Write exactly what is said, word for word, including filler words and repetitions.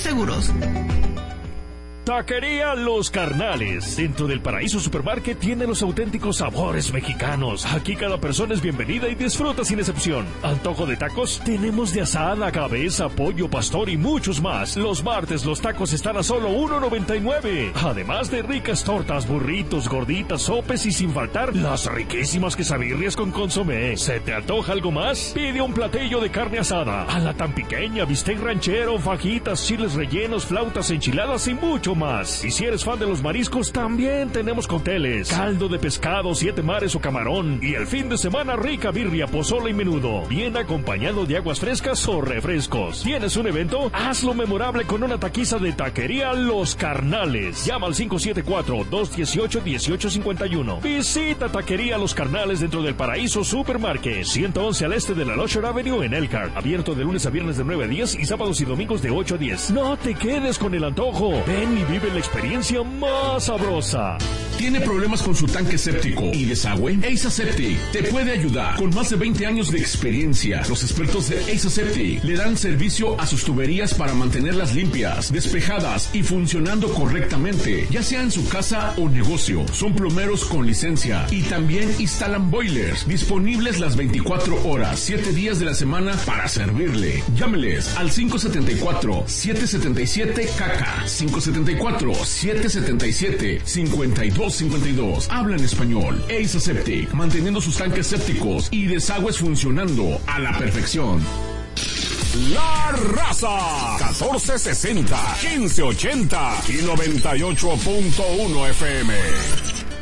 seguros. Taquería Los Carnales. Dentro del Paraíso Supermarket tiene los auténticos sabores mexicanos. Aquí cada persona es bienvenida y disfruta sin excepción. ¿Antojo de tacos? Tenemos de asada, cabeza, pollo, pastor y muchos más. Los martes los tacos están a solo uno noventa y nueve. Además de ricas tortas, burritos, gorditas, sopes y sin faltar las riquísimas quesadillas con consomé. ¿Se te antoja algo más? Pide un platillo de carne asada, a la tan pequeña, bistec ranchero, fajitas, chiles rellenos, flautas, enchiladas y mucho más. Y si eres fan de los mariscos, también tenemos cócteles, caldo de pescado, siete mares o camarón, y el fin de semana rica birria, pozole y menudo, bien acompañado de aguas frescas o refrescos. ¿Tienes un evento? Hazlo memorable con una taquiza de Taquería Los Carnales. Llama al cinco siete cuatro, dos uno ocho, uno ocho cinco uno. Visita Taquería Los Carnales dentro del Paraíso Supermarket, ciento once al este de la Locher Avenue en Elkhart. Abierto de lunes a viernes de nueve a diez y sábados y domingos de ocho a diez. No te quedes con el antojo. Ven y vive la experiencia más sabrosa. ¿Tiene problemas con su tanque séptico y desagüe? Eisa Septic te puede ayudar. Con más de veinte años de experiencia, los expertos de Eisa Septic le dan servicio a sus tuberías para mantenerlas limpias, despejadas y funcionando correctamente, ya sea en su casa o negocio. Son plomeros con licencia y también instalan boilers disponibles las veinticuatro horas, siete días de la semana para servirle. Llámeles al cinco siete cuatro, siete siete siete, C A C A, cinco siete cuatro, siete siete siete, cinco dos cinco dos. Hablan español. Eisa Septic, manteniendo sus tanques sépticos y desagües funcionando a la perfección. La Raza, catorce sesenta, quince ochenta y noventa y ocho punto uno F M.